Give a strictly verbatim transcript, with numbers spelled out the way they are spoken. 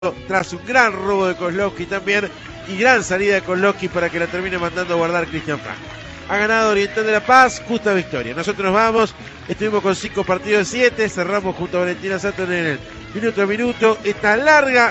tras un gran robo de Kozlowski también y gran salida de Kozlowski para que la termine mandando a guardar Cristian Franco. Ha ganado Oriental de La Paz, justa victoria. Nosotros nos vamos, estuvimos con cinco partidos de siete, cerramos junto a Valentina Santos en el minuto a minuto esta larga